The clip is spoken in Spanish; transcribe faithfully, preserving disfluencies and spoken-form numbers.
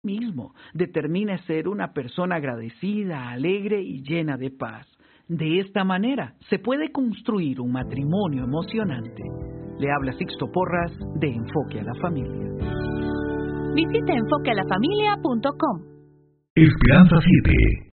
mismo determine ser una persona agradecida, alegre y llena de paz. De esta manera se puede construir un matrimonio emocionante. Le habla Sixto Porras de Enfoque a la Familia. Visite enfoque a la familia punto com. Esperanza siete.